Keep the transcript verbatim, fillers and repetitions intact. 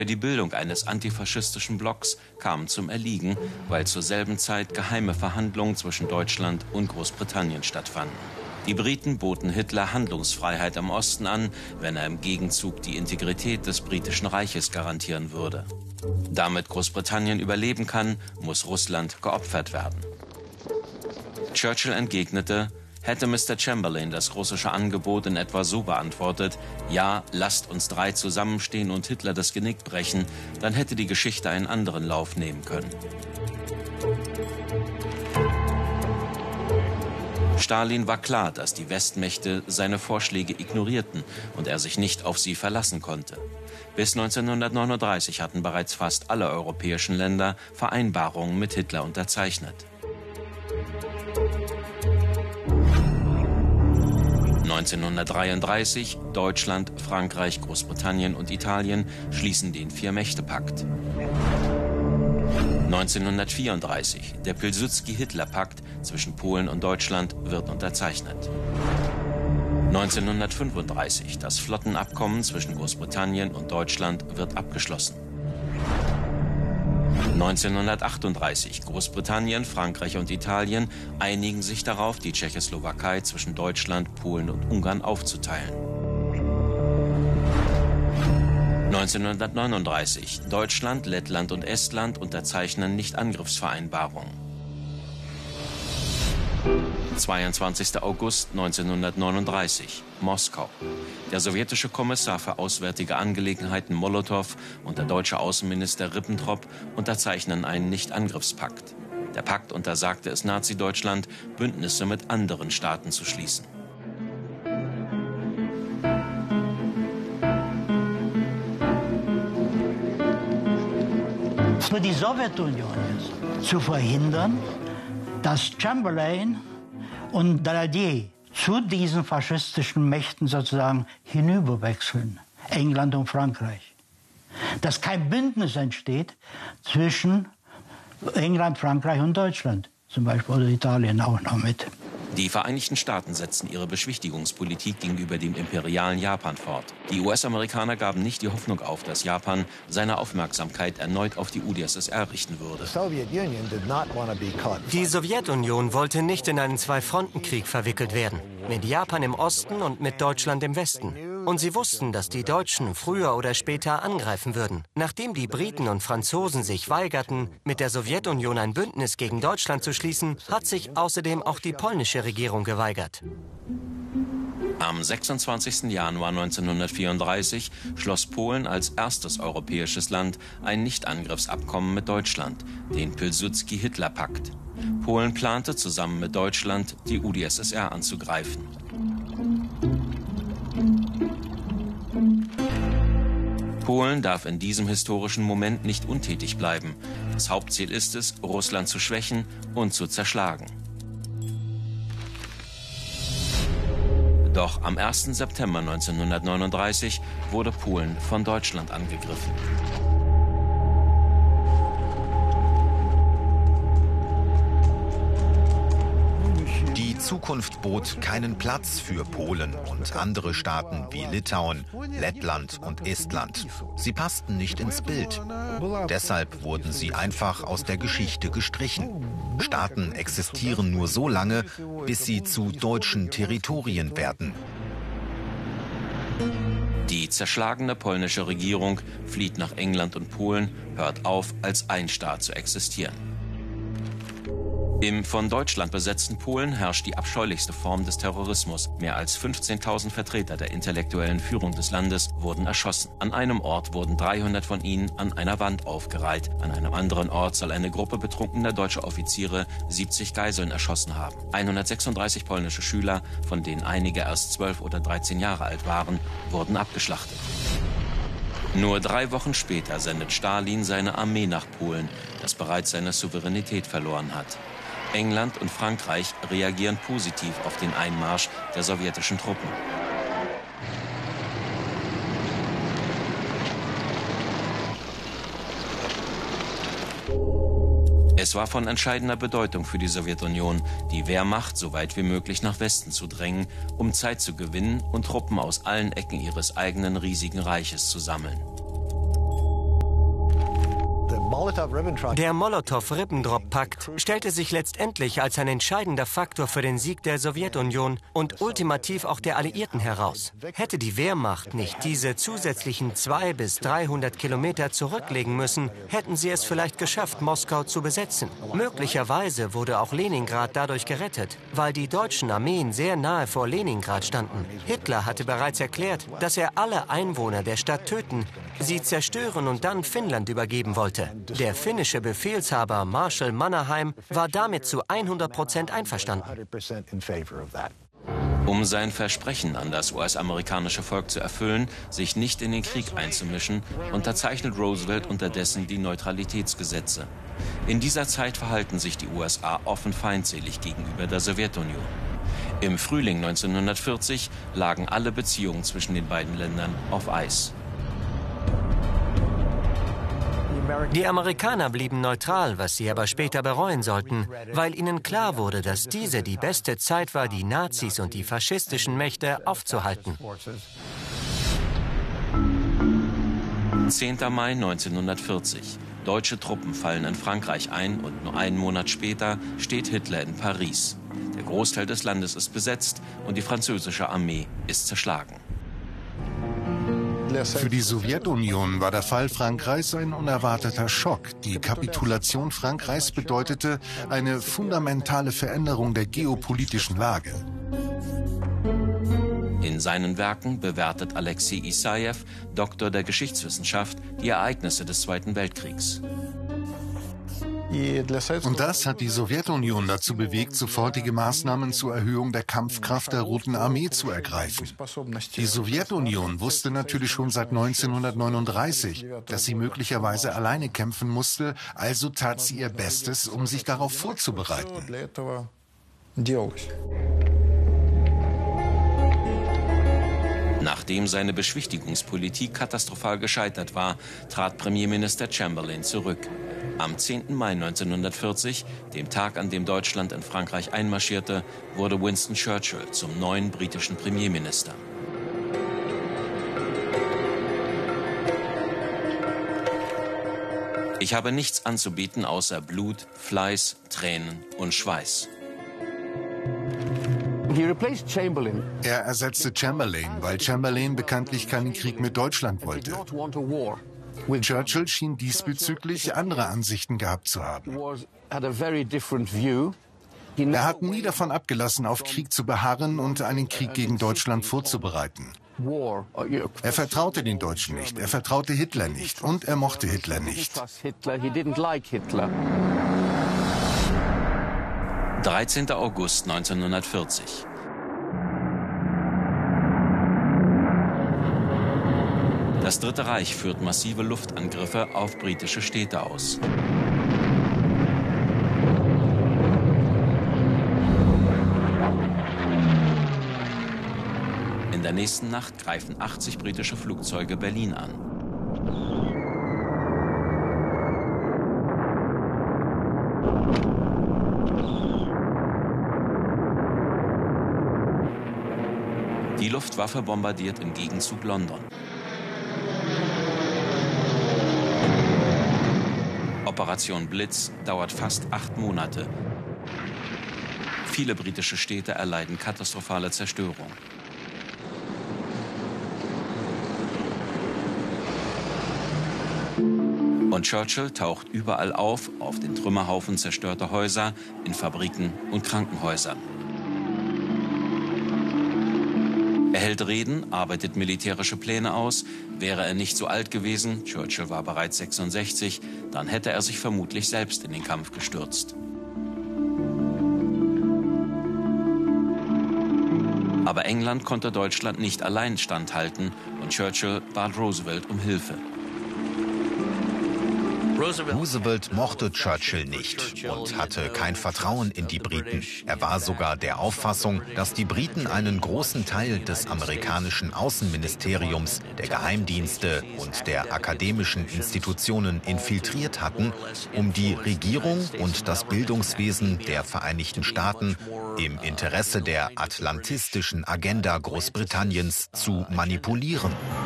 Die Bildung eines antifaschistischen Blocks kam zum Erliegen, weil zur selben Zeit geheime Verhandlungen zwischen Deutschland und Großbritannien stattfanden. Die Briten boten Hitler Handlungsfreiheit im Osten an, wenn er im Gegenzug die Integrität des britischen Reiches garantieren würde. Damit Großbritannien überleben kann, muss Russland geopfert werden. Churchill entgegnete, hätte Mister Chamberlain das russische Angebot in etwa so beantwortet, ja, lasst uns drei zusammenstehen und Hitler das Genick brechen, dann hätte die Geschichte einen anderen Lauf nehmen können. Stalin war klar, dass die Westmächte seine Vorschläge ignorierten und er sich nicht auf sie verlassen konnte. Bis neunzehnhundertneununddreißig hatten bereits fast alle europäischen Länder Vereinbarungen mit Hitler unterzeichnet. neunzehnhundertdreiunddreißig, Deutschland, Frankreich, Großbritannien und Italien schließen den Vier-Mächte-Pakt. neunzehnhundertvierunddreißig, der Pilsudski-Hitler-Pakt zwischen Polen und Deutschland wird unterzeichnet. neunzehnhundertfünfunddreißig, das Flottenabkommen zwischen Großbritannien und Deutschland wird abgeschlossen. neunzehnhundertachtunddreißig, Großbritannien, Frankreich und Italien einigen sich darauf, die Tschechoslowakei zwischen Deutschland, Polen und Ungarn aufzuteilen. neunzehnhundertneununddreißig, Deutschland, Lettland und Estland unterzeichnen Nichtangriffsvereinbarungen. zweiundzwanzigster August neunzehnhundertneununddreißig, Moskau. Der sowjetische Kommissar für Auswärtige Angelegenheiten Molotow und der deutsche Außenminister Ribbentrop unterzeichnen einen Nichtangriffspakt. Der Pakt untersagte es Nazi-Deutschland, Bündnisse mit anderen Staaten zu schließen. Für die Sowjetunion ist zu verhindern, dass Chamberlain und Daladier zu diesen faschistischen Mächten sozusagen hinüberwechseln, England und Frankreich. Dass kein Bündnis entsteht zwischen England, Frankreich und Deutschland, zum Beispiel, oder Italien auch noch mit. Die Vereinigten Staaten setzten ihre Beschwichtigungspolitik gegenüber dem imperialen Japan fort. Die U S-Amerikaner gaben nicht die Hoffnung auf, dass Japan seine Aufmerksamkeit erneut auf die U d S S R richten würde. Die Sowjetunion wollte nicht in einen Zwei-Fronten-Krieg verwickelt werden, mit Japan im Osten und mit Deutschland im Westen. Und sie wussten, dass die Deutschen früher oder später angreifen würden. Nachdem die Briten und Franzosen sich weigerten, mit der Sowjetunion ein Bündnis gegen Deutschland zu schließen, hat sich außerdem auch die polnische Regierung geweigert. Am sechsundzwanzigsten Januar neunzehnhundertvierunddreißig schloss Polen als erstes europäisches Land ein Nichtangriffsabkommen mit Deutschland, den Pilsudski-Hitler-Pakt. Polen plante zusammen mit Deutschland, die U d S S R anzugreifen. Polen darf in diesem historischen Moment nicht untätig bleiben. Das Hauptziel ist es, Russland zu schwächen und zu zerschlagen. Doch am ersten September neunzehnhundertneununddreißig wurde Polen von Deutschland angegriffen. Die Zukunft bot keinen Platz für Polen und andere Staaten wie Litauen, Lettland und Estland. Sie passten nicht ins Bild. Deshalb wurden sie einfach aus der Geschichte gestrichen. Staaten existieren nur so lange, bis sie zu deutschen Territorien werden. Die zerschlagene polnische Regierung flieht nach England und Polen, hört auf, als ein Staat zu existieren. Im von Deutschland besetzten Polen herrscht die abscheulichste Form des Terrorismus. Mehr als fünfzehntausend Vertreter der intellektuellen Führung des Landes wurden erschossen. An einem Ort wurden dreihundert von ihnen an einer Wand aufgereiht. An einem anderen Ort soll eine Gruppe betrunkener deutscher Offiziere siebzig Geiseln erschossen haben. hundertsechsunddreißig polnische Schüler, von denen einige erst zwölf oder dreizehn Jahre alt waren, wurden abgeschlachtet. Nur drei Wochen später sendet Stalin seine Armee nach Polen, das bereits seine Souveränität verloren hat. England und Frankreich reagieren positiv auf den Einmarsch der sowjetischen Truppen. Es war von entscheidender Bedeutung für die Sowjetunion, die Wehrmacht so weit wie möglich nach Westen zu drängen, um Zeit zu gewinnen und Truppen aus allen Ecken ihres eigenen riesigen Reiches zu sammeln. Der Molotow-Ribbentrop-Pakt stellte sich letztendlich als ein entscheidender Faktor für den Sieg der Sowjetunion und ultimativ auch der Alliierten heraus. Hätte die Wehrmacht nicht diese zusätzlichen zweihundert bis dreihundert Kilometer zurücklegen müssen, hätten sie es vielleicht geschafft, Moskau zu besetzen. Möglicherweise wurde auch Leningrad dadurch gerettet, weil die deutschen Armeen sehr nahe vor Leningrad standen. Hitler hatte bereits erklärt, dass er alle Einwohner der Stadt töten, sie zerstören und dann Finnland übergeben wollte. Der finnische Befehlshaber Marschall Mannerheim war damit zu hundert Prozent einverstanden. Um sein Versprechen an das U S-amerikanische Volk zu erfüllen, sich nicht in den Krieg einzumischen, unterzeichnet Roosevelt unterdessen die Neutralitätsgesetze. In dieser Zeit verhalten sich die U S A offen feindselig gegenüber der Sowjetunion. Im Frühling neunzehnhundertvierzig lagen alle Beziehungen zwischen den beiden Ländern auf Eis. Die Amerikaner blieben neutral, was sie aber später bereuen sollten, weil ihnen klar wurde, dass diese die beste Zeit war, die Nazis und die faschistischen Mächte aufzuhalten. zehnter Mai neunzehnhundertvierzig. Deutsche Truppen fallen in Frankreich ein und nur einen Monat später steht Hitler in Paris. Der Großteil des Landes ist besetzt und die französische Armee ist zerschlagen. Für die Sowjetunion war der Fall Frankreichs ein unerwarteter Schock. Die Kapitulation Frankreichs bedeutete eine fundamentale Veränderung der geopolitischen Lage. In seinen Werken bewertet Alexei Isajew, Doktor der Geschichtswissenschaft, die Ereignisse des Zweiten Weltkriegs. Und das hat die Sowjetunion dazu bewegt, sofortige Maßnahmen zur Erhöhung der Kampfkraft der Roten Armee zu ergreifen. Die Sowjetunion wusste natürlich schon seit neunzehnhundertneununddreißig, dass sie möglicherweise alleine kämpfen musste, also tat sie ihr Bestes, um sich darauf vorzubereiten. Nachdem seine Beschwichtigungspolitik katastrophal gescheitert war, trat Premierminister Chamberlain zurück. Am zehnten Mai neunzehnhundertvierzig, dem Tag, an dem Deutschland in Frankreich einmarschierte, wurde Winston Churchill zum neuen britischen Premierminister. Ich habe nichts anzubieten außer Blut, Fleiß, Tränen und Schweiß. Er ersetzte Chamberlain, weil Chamberlain bekanntlich keinen Krieg mit Deutschland wollte. Churchill schien diesbezüglich andere Ansichten gehabt zu haben. Er hat nie davon abgelassen, auf Krieg zu beharren und einen Krieg gegen Deutschland vorzubereiten. Er vertraute den Deutschen nicht, er vertraute Hitler nicht und er mochte Hitler nicht. dreizehnter August neunzehnhundertvierzig. Das Dritte Reich führt massive Luftangriffe auf britische Städte aus. In der nächsten Nacht greifen achtzig britische Flugzeuge Berlin an. Die Luftwaffe bombardiert im Gegenzug London. Operation Blitz dauert fast acht Monate. Viele britische Städte erleiden katastrophale Zerstörung. Und Churchill taucht überall auf, auf den Trümmerhaufen zerstörter Häuser, in Fabriken und Krankenhäusern. Er hält Reden, arbeitet militärische Pläne aus. Wäre er nicht so alt gewesen, Churchill war bereits sechsundsechzig, dann hätte er sich vermutlich selbst in den Kampf gestürzt. Aber England konnte Deutschland nicht allein standhalten und Churchill bat Roosevelt um Hilfe. Roosevelt mochte Churchill nicht und hatte kein Vertrauen in die Briten. Er war sogar der Auffassung, dass die Briten einen großen Teil des amerikanischen Außenministeriums, der Geheimdienste und der akademischen Institutionen infiltriert hatten, um die Regierung und das Bildungswesen der Vereinigten Staaten im Interesse der atlantistischen Agenda Großbritanniens zu manipulieren.